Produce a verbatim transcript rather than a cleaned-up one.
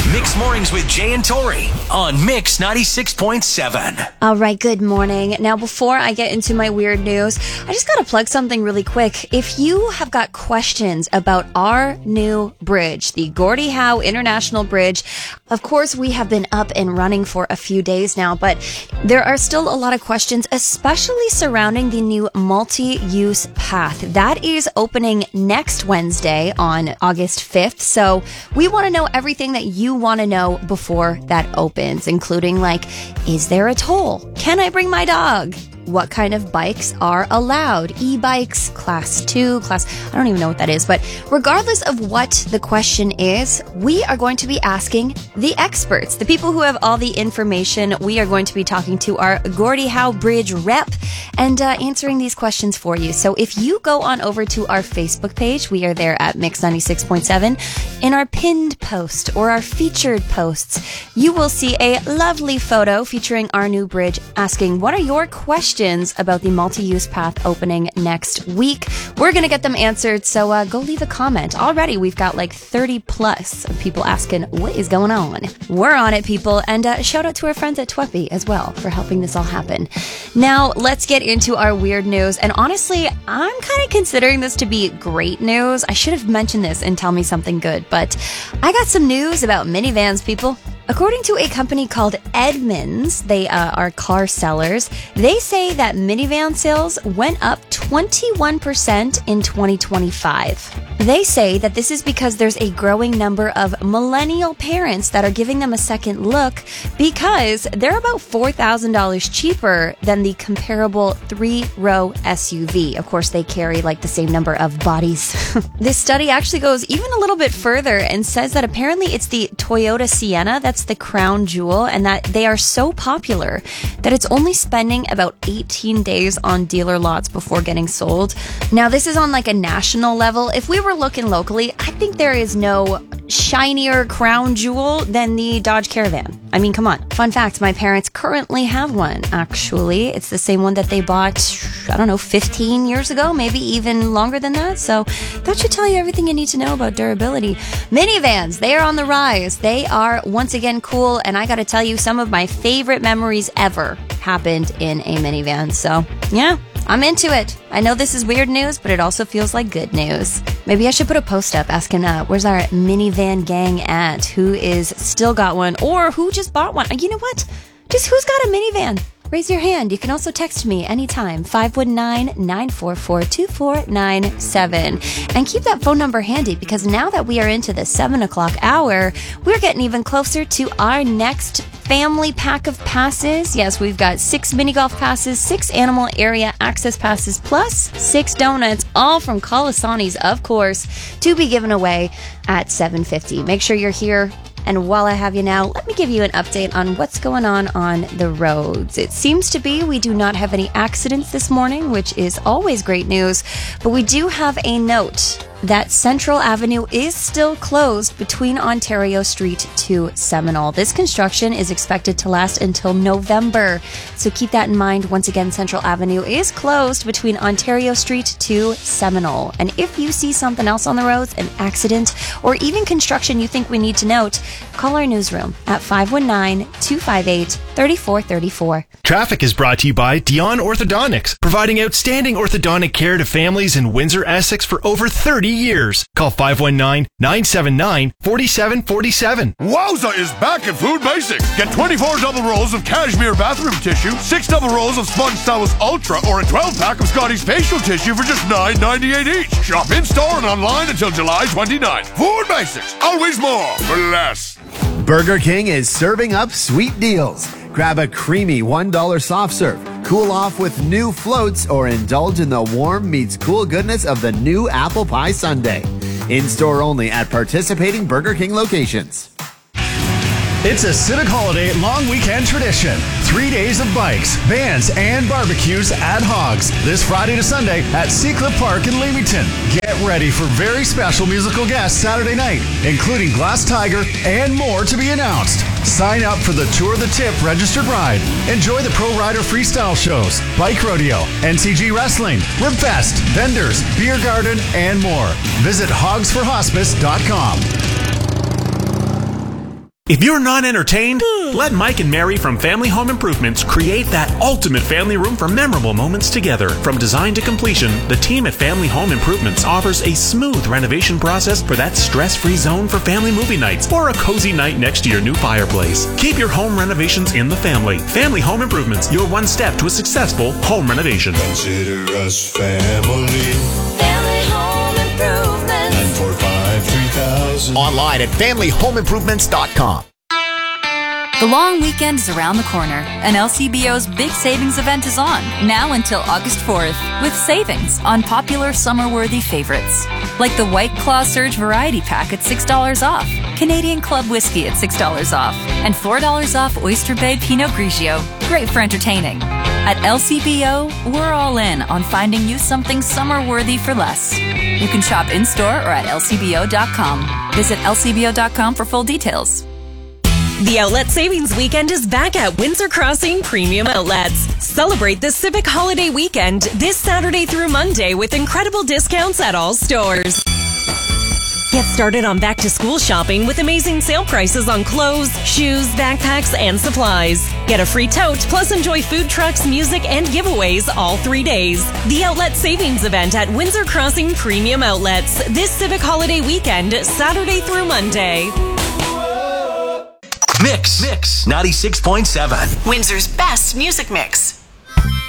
Mix Mornings with Jay and Tori on Mix ninety-six point seven. All right, good morning. Now, before I get into my weird news, I just got to plug something really quick. If you have got questions about our new bridge, the Gordie Howe International Bridge, of course, we have been up and running for a few days now, but there are still a lot of questions, especially surrounding the new multi-use path. That is opening next Wednesday on August fifth. So we want to know everything that you want to know before that opens, including like, is there a toll? Can I bring my dog? What kind of bikes are allowed? E-bikes, class two, class, I don't even know what that is, but regardless of what the question is, we are going to be asking the experts, the people who have all the information. We are going to be talking to our Gordie Howe Bridge rep and uh, answering these questions for you. So if you go on over to our Facebook page, we are there at Mix ninety-six point seven. In our pinned post or our featured posts, you will see a lovely photo featuring our new bridge asking, what are your questions about the multi-use path opening next week? We're going to get them answered, so uh, go leave a comment. Already, we've got like thirty plus of people asking, what is going on? We're on it, people, and uh, shout out to our friends at Tweppy as well for helping this all happen. Now, let's get into our weird news, and honestly, I'm kind of considering this to be great news. I should have mentioned this and tell me something good, but I got some news about minivans, people. According to a company called Edmunds, they uh, are car sellers, they say that minivan sales went up twenty-one percent in twenty twenty-five. They say that this is because there's a growing number of millennial parents that are giving them a second look because they're about four thousand dollars cheaper than the comparable three-row S U V. Of course, they carry like the same number of bodies. This study actually goes even a little bit further and says that apparently it's the Toyota Sienna that's the crown jewel, and that they are so popular that it's only spending about eighteen days on dealer lots before getting sold. Now, this is on like a national level. If we were looking locally, I think there is no shinier crown jewel than the Dodge Caravan. I mean, come on. Fun fact, my parents currently have one, actually. It's the same one that they bought, I don't know, fifteen years ago, maybe even longer than that. So that should tell you everything you need to know about durability. Minivans, they are on the rise. They are once again cool, and I gotta tell you, some of my favorite memories ever happened in a minivan. So yeah, I'm into it. I know this is weird news, but it also feels like good news. Maybe I should put a post up asking, uh, where's our minivan gang at? Who is still got one, or who just bought one? You know what? Just who's got a minivan? Raise your hand. You can also text me anytime, five one nine, nine four four, two four nine seven. And keep that phone number handy, because now that we are into the seven o'clock hour, we're getting even closer to our next family pack of passes. Yes, we've got six mini golf passes, six animal area access passes, plus six donuts, all from Colasani's, of course, to be given away at seven fifty. Make sure you're here. And while I have you now, let me give you an update on what's going on on the roads. It seems to be we do not have any accidents this morning, which is always great news. But we do have a note that Central Avenue is still closed between Ontario Street to Seminole. This construction is expected to last until November. So keep that in mind. Once again, Central Avenue is closed between Ontario Street to Seminole. And if you see something else on the roads, an accident, or even construction you think we need to note, call our newsroom at five one nine, two five eight, three four three four. Traffic is brought to you by Dion Orthodontics, providing outstanding orthodontic care to families in Windsor, Essex for over thirty years. Call five one nine, nine seven nine, four seven four seven. Wowza is back at Food Basics. Get twenty-four double rolls of cashmere bathroom tissue, six double rolls of Sponge Salus Ultra, or a twelve pack of Scotty's facial tissue for just nine ninety-eight each. Shop in-store and online until July twenty-ninth. Food Basics, always more for less. Burger King is serving up sweet deals. Grab a creamy one dollar soft serve, cool off with new floats, or indulge in the warm meets cool goodness of the new apple pie sundae. In-store only at participating Burger King locations. It's a Civic Holiday long weekend tradition. Three days of bikes, bands, and barbecues at Hogs. This Friday to Sunday at Seacliff Park in Leamington. Get ready for very special musical guests Saturday night, including Glass Tiger and more to be announced. Sign up for the Tour the Tip registered ride. Enjoy the Pro Rider freestyle shows, bike rodeo, N C G wrestling, Ribfest, vendors, beer garden, and more. Visit hogs for hospice dot com. If you're not entertained, let Mike and Mary from Family Home Improvements create that ultimate family room for memorable moments together. From design to completion, the team at Family Home Improvements offers a smooth renovation process for that stress-free zone for family movie nights or a cozy night next to your new fireplace. Keep your home renovations in the family. Family Home Improvements, your one step to a successful home renovation. Consider us family. Family Home Improvements. nine four five, three thousand. Online at family home improvements dot com. The long weekend is around the corner, and L C B O's big savings event is on, now until August fourth, with savings on popular summer-worthy favorites, like the White Claw Surge Variety Pack at six dollars off, Canadian Club Whiskey at six dollars off, and four dollars off Oyster Bay Pinot Grigio. Great for entertaining. At L C B O, we're all in on finding you something summer-worthy for less. You can shop in-store or at L C B O dot com. Visit L C B O dot com for full details. The Outlet Savings Weekend is back at Windsor Crossing Premium Outlets. Celebrate the Civic Holiday Weekend this Saturday through Monday with incredible discounts at all stores. Get started on back-to-school shopping with amazing sale prices on clothes, shoes, backpacks, and supplies. Get a free tote, plus enjoy food trucks, music, and giveaways all three days. The Outlet Savings Event at Windsor Crossing Premium Outlets this Civic Holiday Weekend, Saturday through Monday. Mix, Mix, ninety-six point seven. Windsor's best music mix.